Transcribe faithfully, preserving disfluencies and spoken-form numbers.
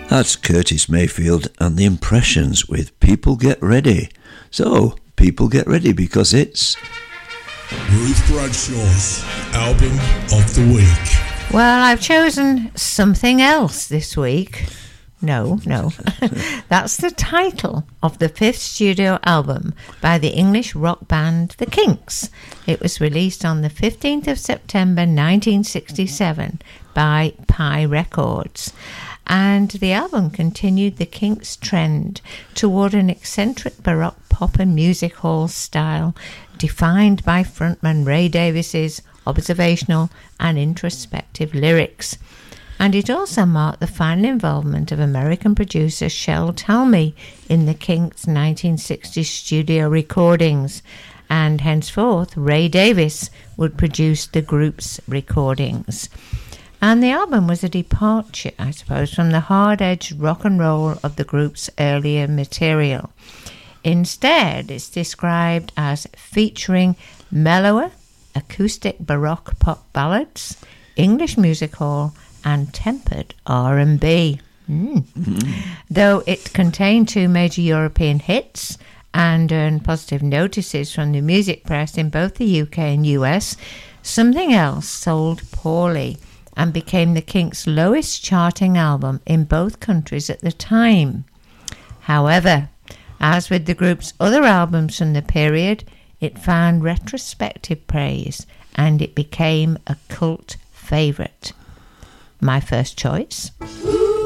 That's Curtis Mayfield and the Impressions with People Get Ready. So, people get ready because it's Ruth Bradshaw's Album of the Week. Well, I've chosen something else this week. No, no. That's the title of the fifth studio album by the English rock band The Kinks. It was released on the fifteenth of September nineteen sixty-seven by Pi Records. And the album continued the Kinks' trend toward an eccentric baroque pop and music hall style defined by frontman Ray Davies's observational and introspective lyrics. And it also marked the final involvement of American producer Shel Talmy in the Kinks' nineteen sixties studio recordings, and henceforth Ray Davies would produce the group's recordings. And the album was a departure, I suppose, from the hard-edged rock and roll of the group's earlier material. Instead, it's described as featuring mellower, acoustic baroque pop ballads, English music hall, and tempered R and B. Mm. Mm-hmm. Though it contained two major European hits and earned positive notices from the music press in both the U K and U S, Something Else sold poorly and became the Kinks' lowest charting album in both countries at the time. However, as with the group's other albums from the period, it found retrospective praise and it became a cult favourite. My first choice.